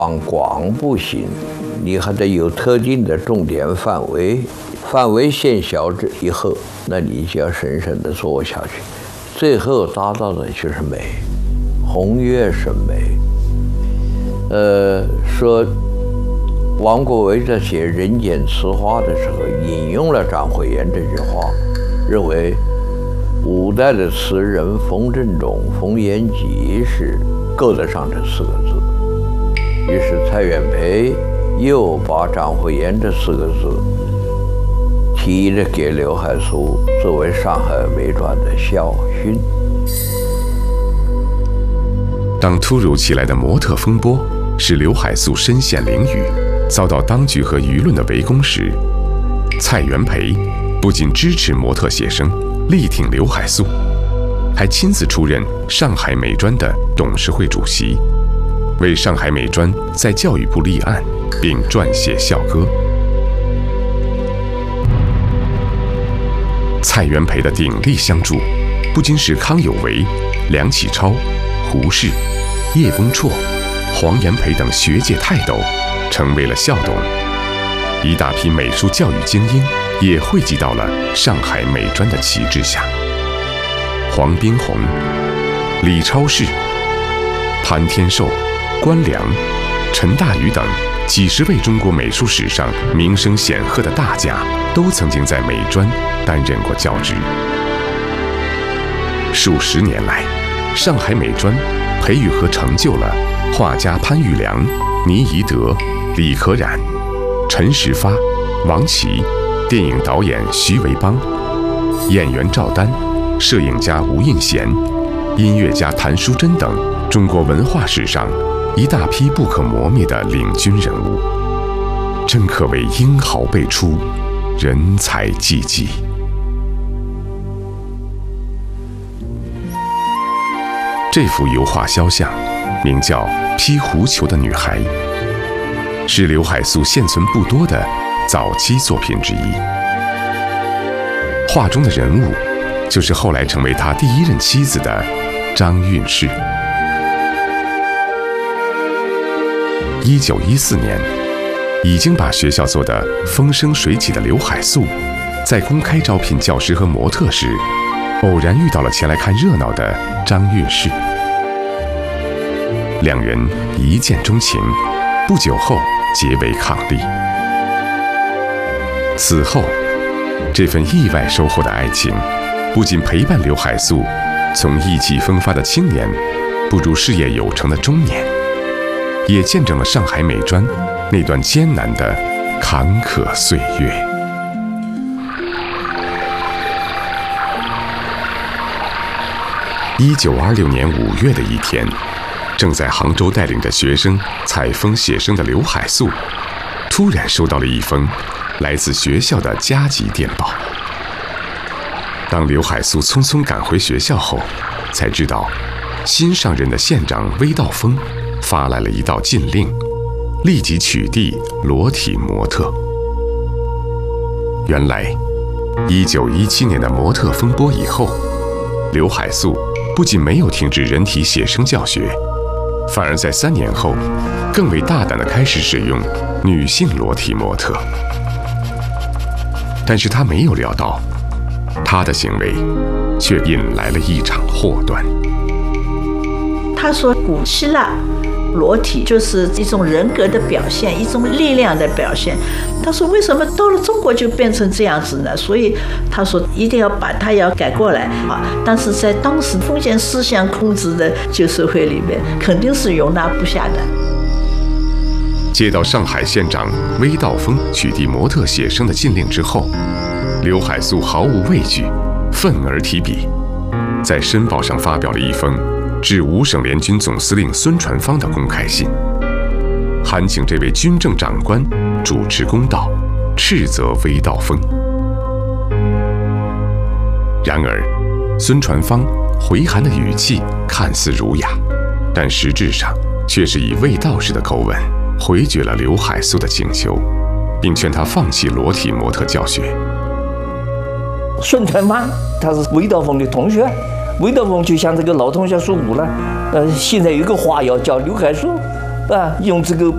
广不行，你还得有特定的重点范围，范围线小以后，那你就要深深地做下去，最后达到的就是美，红月是美。说王国维在写《人间词话》的时候引用了张惠言这句话，认为五代的词人冯正中、冯延吉是够得上这4个字。于是蔡元培又把张惠言这4个字提了给刘海粟，作为上海美专的校训。 当突如其来的模特风波使刘海粟身陷囹圄，遭到当局和舆论的围攻时，蔡元培不仅支持模特写生，力挺刘海粟，还亲自出任上海美专的董事会主席，为上海美专在教育部立案，并撰写校歌。蔡元培的鼎力相助，不仅使康有为、梁启超、胡适、叶公绰、黄炎培等学界泰斗成为了校董，一大批美术教育精英也汇集到了上海美专的旗帜下。黄宾虹、李超市、潘天寿、关良、陈大宇等几十位中国美术史上名声显赫的大家，都曾经在美专担任过教职。数十年来，上海美专培育和成就了画家潘玉良、倪宜德、李可染、陈实发、王琦，电影导演徐维邦，演员赵丹，摄影家吴应贤，音乐家谭淑珍等中国文化史上一大批不可磨灭的领军人物，真可谓英豪辈出，人才济济。这幅油画肖像名叫《披狐裘的女孩》，是刘海粟现存不多的早期作品之一。画中的人物就是后来成为他第1任妻子的张韵士。1914年，已经把学校做得风生水起的刘海粟，在公开招聘教师和模特时，偶然遇到了前来看热闹的张韵士。两人一见钟情，不久后结为伉俪。此后，这份意外收获的爱情，不仅陪伴刘海粟从意气风发的青年步入事业有成的中年，也见证了上海美专那段艰难的坎坷岁月。1926年5月的一天，正在杭州带领着学生采风写生的刘海粟，突然收到了一封来自学校的加急电报。当刘海粟匆匆赶回学校后，才知道新上任的县长魏道峰发来了一道禁令，立即取缔裸体模特。原来1917年的模特风波以后，刘海粟不仅没有停止人体写生教学，反而在3年后更为大胆地开始使用女性裸体模特。但是他没有料到，他的行为却引来了一场祸端。 他说古希腊裸体就是一种人格的表现，一种力量的表现。他说为什么到了中国就变成这样子呢？所以他说一定要把它要改过来啊！但是在当时封建思想控制的旧社会里面，肯定是容纳不下的。 接到上海县长魏道峰取缔模特写生的禁令之后，刘海粟毫无畏惧，愤而提笔，在《申报》上发表了一封致5省联军总司令孙传芳的公开信，函请这位军政长官主持公道，斥责魏道峰。然而，孙传芳回函的语气看似儒雅，但实质上却是以卫道士的口吻回绝了刘海粟的请求，并劝他放弃裸体模特教学。 孙传芳他是魏道峰的同学，魏道峰就向这个老同学说过了，现在有个花要叫刘海粟，用这个